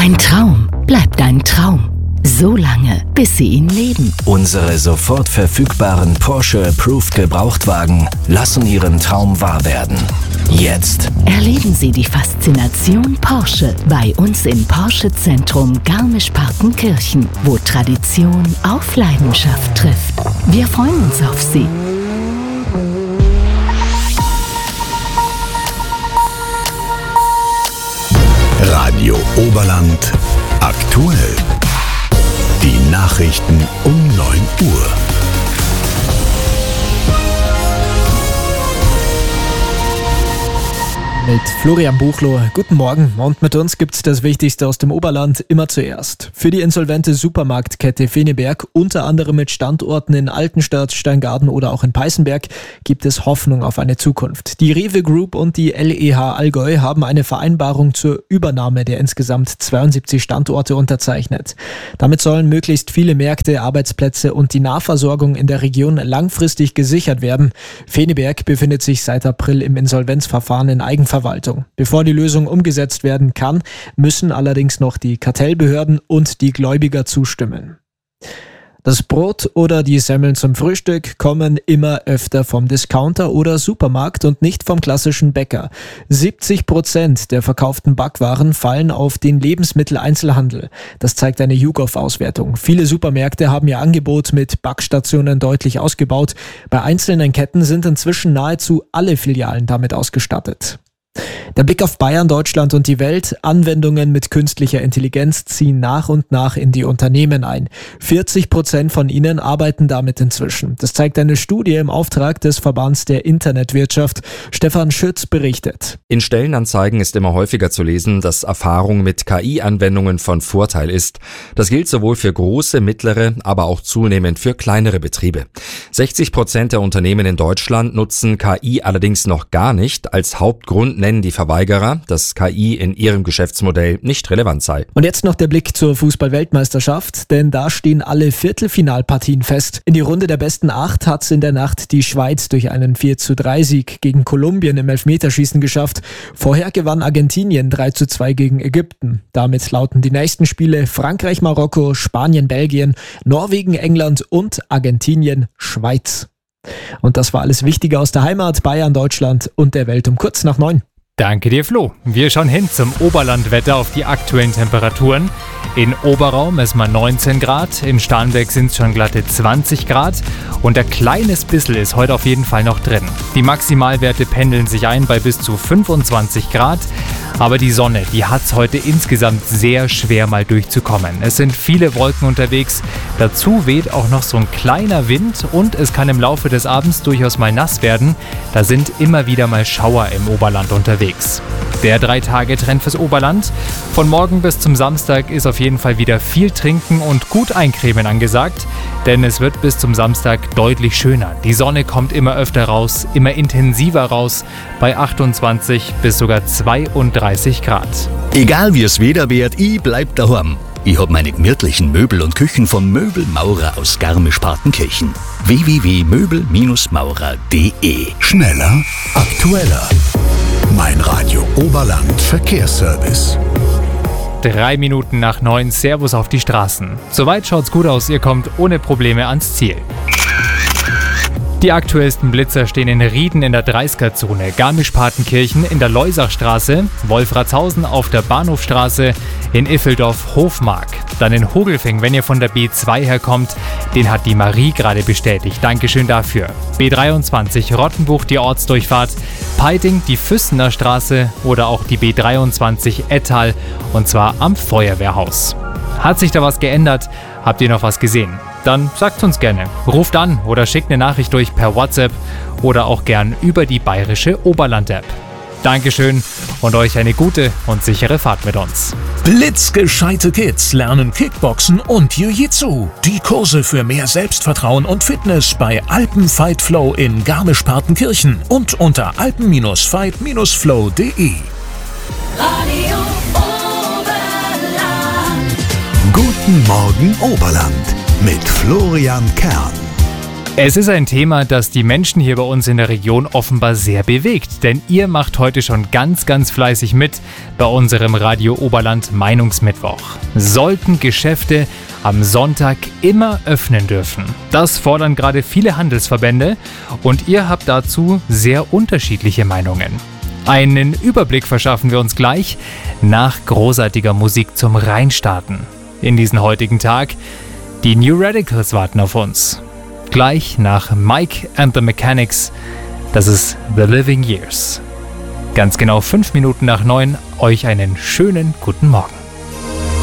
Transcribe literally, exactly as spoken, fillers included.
Ein Traum bleibt ein Traum. So lange, bis Sie ihn leben. Unsere sofort verfügbaren Porsche Approved Gebrauchtwagen lassen Ihren Traum wahr werden. Jetzt Erleben Sie die Faszination Porsche bei uns im Porsche Zentrum Garmisch-Partenkirchen, wo Tradition auf Leidenschaft trifft. Wir freuen uns auf Sie. Radio Oberland aktuell. Die Nachrichten um neun Uhr. Mit Florian Buchloh. Guten Morgen. Und mit uns gibt's das Wichtigste aus dem Oberland immer zuerst. Für die insolvente Supermarktkette Feneberg, unter anderem mit Standorten in Altenstadt, Steingaden oder auch in Peißenberg, gibt es Hoffnung auf eine Zukunft. Die Rewe Group und die L E H Allgäu haben eine Vereinbarung zur Übernahme der insgesamt zweiundsiebzig Standorte unterzeichnet. Damit sollen möglichst viele Märkte, Arbeitsplätze und die Nahversorgung in der Region langfristig gesichert werden. Feneberg befindet sich seit April im Insolvenzverfahren in Eigenverantwortung. Verwaltung. Bevor die Lösung umgesetzt werden kann, müssen allerdings noch die Kartellbehörden und die Gläubiger zustimmen. Das Brot oder die Semmeln zum Frühstück kommen immer öfter vom Discounter oder Supermarkt und nicht vom klassischen Bäcker. siebzig Prozent der verkauften Backwaren fallen auf den Lebensmitteleinzelhandel. Das zeigt eine YouGov-Auswertung. Viele Supermärkte haben ihr Angebot mit Backstationen deutlich ausgebaut. Bei einzelnen Ketten sind inzwischen nahezu alle Filialen damit ausgestattet. Der Blick auf Bayern, Deutschland und die Welt. Anwendungen mit künstlicher Intelligenz ziehen nach und nach in die Unternehmen ein. vierzig Prozent von ihnen arbeiten damit inzwischen. Das zeigt eine Studie im Auftrag des Verbands der Internetwirtschaft. Stefan Schütz berichtet. In Stellenanzeigen ist immer häufiger zu lesen, dass Erfahrung mit K I-Anwendungen von Vorteil ist. Das gilt sowohl für große, mittlere, aber auch zunehmend für kleinere Betriebe. sechzig Prozent der Unternehmen in Deutschland nutzen K I allerdings noch gar nicht. Als Hauptgrund nennen die Verweigerer, dass K I in ihrem Geschäftsmodell nicht relevant sei. Und jetzt noch der Blick zur Fußball-Weltmeisterschaft, denn da stehen alle Viertelfinalpartien fest. In die Runde der besten acht hat's in der Nacht die Schweiz durch einen vier zu drei Sieg gegen Kolumbien im Elfmeterschießen geschafft. Vorher gewann Argentinien drei zu zwei gegen Ägypten. Damit lauten die nächsten Spiele Frankreich, Marokko, Spanien, Belgien, Norwegen, England und Argentinien, Schweiz. Und das war alles Wichtige aus der Heimat, Bayern, Deutschland und der Welt um kurz nach neun. Danke dir, Flo. Wir schauen hin zum Oberlandwetter auf die aktuellen Temperaturen. In Oberraum ist mal neunzehn Grad, in Starnberg sind es schon glatte zwanzig Grad und ein kleines bisschen ist heute auf jeden Fall noch drin. Die Maximalwerte pendeln sich ein bei bis zu fünfundzwanzig Grad. Aber die Sonne, die hat es heute insgesamt sehr schwer mal durchzukommen. Es sind viele Wolken unterwegs, dazu weht auch noch so ein kleiner Wind und es kann im Laufe des Abends durchaus mal nass werden. Da sind immer wieder mal Schauer im Oberland unterwegs. Der Drei-Tage-Trend fürs Oberland. Von morgen bis zum Samstag ist auf jeden Fall wieder viel trinken und gut eincremen angesagt, denn es wird bis zum Samstag deutlich schöner. Die Sonne kommt immer öfter raus, immer intensiver raus, bei achtundzwanzig bis sogar zweiunddreißig Grad. Egal wie es Wetter wird, ich bleib daheim. Ich hab meine gemütlichen Möbel und Küchen von Möbelmaurer aus Garmisch-Partenkirchen. w w w punkt möbel maurer punkt d e. Schneller, aktueller. Mein Radio Oberland Verkehrsservice. Drei Minuten nach neun, Servus auf die Straßen. Soweit schaut's gut aus, ihr kommt ohne Probleme ans Ziel. Die aktuellsten Blitzer stehen in Rieden in der dreißiger-Zone, Garmisch-Partenkirchen in der Leusachstraße, Wolfratshausen auf der Bahnhofstraße, in Iffeldorf Hofmark. Dann in Hogelfing, wenn ihr von der B zwei herkommt, den hat die Marie gerade bestätigt. Dankeschön dafür. B dreiundzwanzig Rottenbuch, die Ortsdurchfahrt, Peiting, die Füssener Straße oder auch die B dreiundzwanzig Ettal und zwar am Feuerwehrhaus. Hat sich da was geändert? Habt ihr noch was gesehen? Dann sagt uns gerne. Ruft an oder schickt eine Nachricht durch per WhatsApp oder auch gern über die bayerische Oberland-App. Dankeschön und euch eine gute und sichere Fahrt mit uns. Blitzgescheite Kids lernen Kickboxen und Jiu-Jitsu. Die Kurse für mehr Selbstvertrauen und Fitness bei Alpenfight Flow in Garmisch-Partenkirchen und unter alpen fight flow punkt de. Radio Oberland. Guten Morgen Oberland mit Florian Kern. Es ist ein Thema, das die Menschen hier bei uns in der Region offenbar sehr bewegt, denn ihr macht heute schon ganz, ganz fleißig mit bei unserem Radio Oberland Meinungsmittwoch. Sollten Geschäfte am Sonntag immer öffnen dürfen? Das fordern gerade viele Handelsverbände und ihr habt dazu sehr unterschiedliche Meinungen. Einen Überblick verschaffen wir uns gleich nach großartiger Musik zum Reinstarten. In diesen heutigen Tag, die New Radicals warten auf uns. Gleich nach Mike and the Mechanics, das ist The Living Years. Ganz genau fünf Minuten nach neun, euch einen schönen guten Morgen.